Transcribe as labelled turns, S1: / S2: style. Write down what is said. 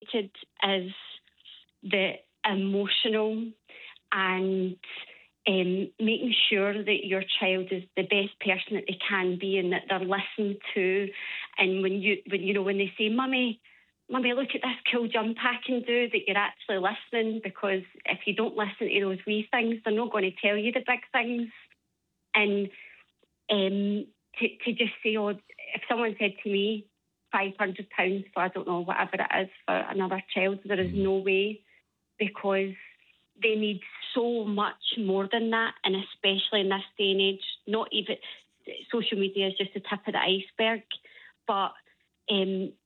S1: presented as the emotional and making sure that your child is the best person that they can be and that they're listened to. And when they say, Mummy, look at this cool jump I can do, that you're actually listening, because if you don't listen to those wee things, they're not going to tell you the big things. And to just say, if someone said to me, £500 for, I don't know, whatever it is for another child, there is no way, because they need so much more than that, and especially in this day and age. Not even social media is just the tip of the iceberg, but